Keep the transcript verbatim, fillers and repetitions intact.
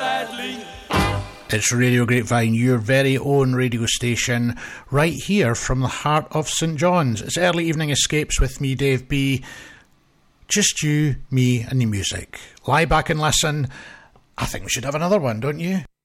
Badly. It's Radio Grapevine, your very own radio station, right here from the heart of St John's. It's Early Evening Escapes with me, Dave B. Just you, me and the music. Lie back and listen. I think we should have another one, don't you?